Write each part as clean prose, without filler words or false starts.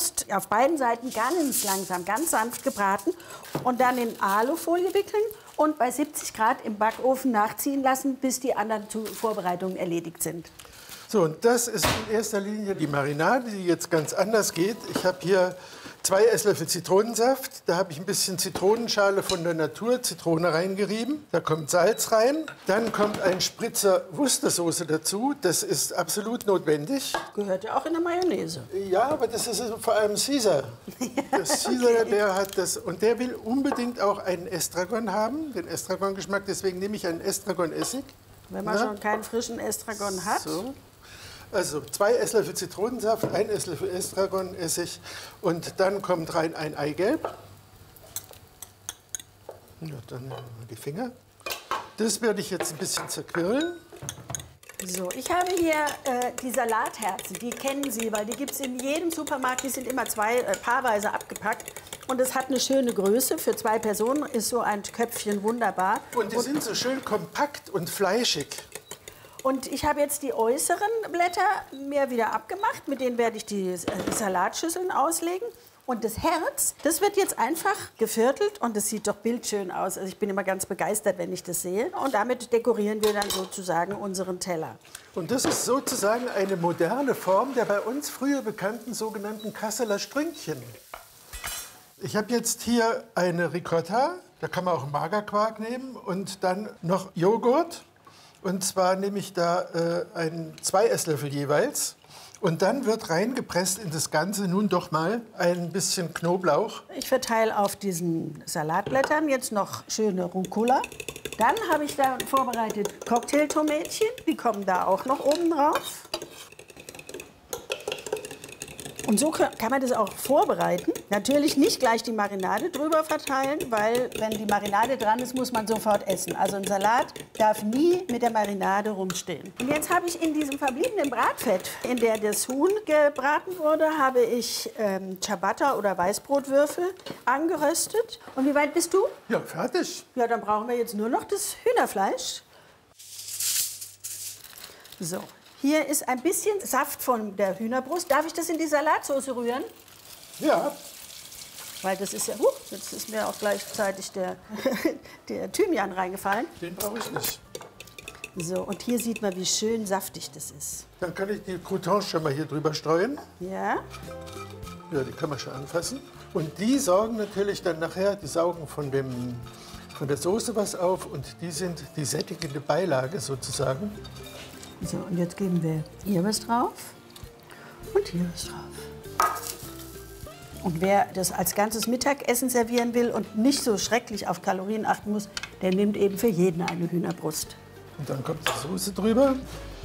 Hühnerbrust auf beiden Seiten ganz langsam, ganz sanft gebraten und dann in Alufolie wickeln und bei 70 Grad im Backofen nachziehen lassen, bis die anderen Vorbereitungen erledigt sind. So, und das ist in erster Linie die Marinade, die jetzt ganz anders geht. Ich habe hier 2 Esslöffel Zitronensaft. Da habe ich ein bisschen Zitronenschale von der Natur, Zitrone reingerieben. Da kommt Salz rein. Dann kommt ein Spritzer Worcestersoße dazu. Das ist absolut notwendig. Gehört ja auch in der Mayonnaise. Ja, aber das ist vor allem Caesar. Das Caesar, der hat das. Und der will unbedingt auch einen Estragon haben, den Estragon-Geschmack. Deswegen nehme ich einen Estragon-Essig. Wenn man schon keinen frischen Estragon hat. So. Also 2 Esslöffel Zitronensaft, 1 Esslöffel Estragon-Essig und dann kommt rein ein Eigelb. Ja, dann nehmen wir die Finger. Das werde ich jetzt ein bisschen zerquirlen. So, ich habe hier die Salatherzen, die kennen Sie, weil die gibt es in jedem Supermarkt. Die sind immer paarweise abgepackt. Und es hat eine schöne Größe. Für 2 Personen ist so ein Köpfchen wunderbar. Und die sind so schön kompakt und fleischig. Und ich habe jetzt die äußeren Blätter mir wieder abgemacht. Mit denen werde ich die Salatschüsseln auslegen. Und das Herz, das wird jetzt einfach geviertelt und das sieht doch bildschön aus. Also ich bin immer ganz begeistert, wenn ich das sehe. Und damit dekorieren wir dann sozusagen unseren Teller. Und das ist sozusagen eine moderne Form der bei uns früher bekannten sogenannten Kasseler Strünkchen. Ich habe jetzt hier eine Ricotta, da kann man auch Magerquark nehmen und dann noch Joghurt. Und zwar nehme ich da 2 Esslöffel jeweils. Und dann wird reingepresst in das Ganze nun doch mal ein bisschen Knoblauch. Ich verteile auf diesen Salatblättern jetzt noch schöne Rucola. Dann habe ich da vorbereitet Cocktailtomätchen. Die kommen da auch noch oben drauf. Und so kann man das auch vorbereiten. Natürlich nicht gleich die Marinade drüber verteilen, weil wenn die Marinade dran ist, muss man sofort essen. Also ein Salat darf nie mit der Marinade rumstehen. Und jetzt habe ich in diesem verbliebenen Bratfett, in der das Huhn gebraten wurde, habe ich Ciabatta oder Weißbrotwürfel angeröstet. Und wie weit bist du? Ja, fertig. Ja, dann brauchen wir jetzt nur noch das Hühnerfleisch. So. Hier ist ein bisschen Saft von der Hühnerbrust. Darf ich das in die Salatsauce rühren? Ja. Weil das ist ja, jetzt ist mir auch gleichzeitig der Thymian reingefallen. Den brauche ich nicht. So, und hier sieht man, wie schön saftig das ist. Dann kann ich die Croutons schon mal hier drüber streuen. Ja. Ja, die kann man schon anfassen. Und die saugen natürlich dann nachher, die saugen von der Soße was auf und die sind die sättigende Beilage sozusagen. So, und jetzt geben wir hier was drauf und hier was drauf. Und wer das als ganzes Mittagessen servieren will und nicht so schrecklich auf Kalorien achten muss, der nimmt eben für jeden eine Hühnerbrust. Und dann kommt die Soße drüber.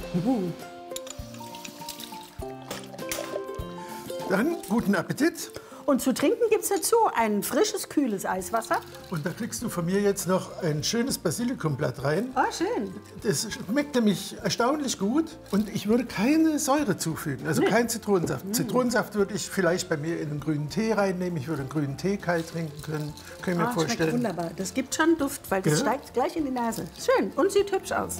Dann guten Appetit. Und zu trinken gibt es dazu ein frisches, kühles Eiswasser. Und da kriegst du von mir jetzt noch ein schönes Basilikumblatt rein. Ah, schön. Das schmeckt nämlich erstaunlich gut. Und ich würde keine Säure zufügen, also kein Zitronensaft. Zitronensaft würde ich vielleicht bei mir in einen grünen Tee reinnehmen. Ich würde einen grünen Tee kalt trinken können. Können wir mir vorstellen. Schmeckt wunderbar. Das gibt schon Duft, weil das steigt gleich in die Nase. Schön und sieht hübsch aus.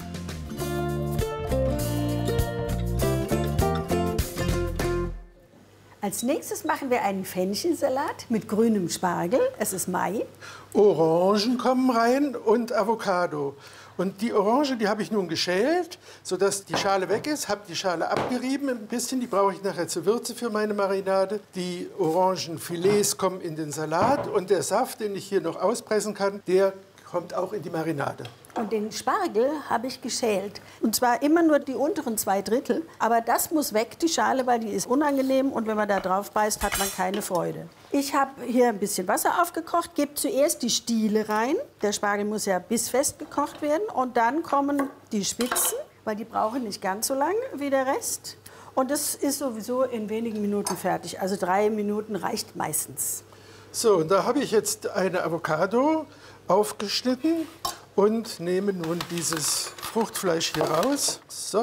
Als nächstes machen wir einen Fenchelsalat mit grünem Spargel. Es ist Mai. Orangen kommen rein und Avocado. Und die Orange, die habe ich nun geschält, sodass die Schale weg ist. Habe die Schale abgerieben ein bisschen. Die brauche ich nachher zur Würze für meine Marinade. Die Orangenfilets kommen in den Salat. Und der Saft, den ich hier noch auspressen kann, der kommt auch in die Marinade. Und den Spargel habe ich geschält. Und zwar immer nur die unteren 2/3. Aber das muss weg, die Schale, weil die ist unangenehm. Und wenn man da drauf beißt, hat man keine Freude. Ich habe hier ein bisschen Wasser aufgekocht, gebe zuerst die Stiele rein. Der Spargel muss ja bissfest gekocht werden. Und dann kommen die Spitzen, weil die brauchen nicht ganz so lang wie der Rest. Und das ist sowieso in wenigen Minuten fertig. Also 3 Minuten reicht meistens. So, und da habe ich jetzt eine Avocado aufgeschnitten und nehme nun dieses Fruchtfleisch hier raus. So.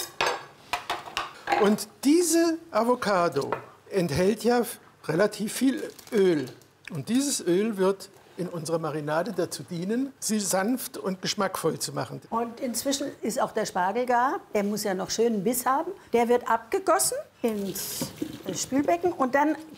Und diese Avocado enthält ja relativ viel Öl. Und dieses Öl wird in unserer Marinade dazu dienen, sie sanft und geschmackvoll zu machen. Und inzwischen ist auch der Spargel gar. Der muss ja noch schönen Biss haben. Der wird abgegossen ins Spülbecken und dann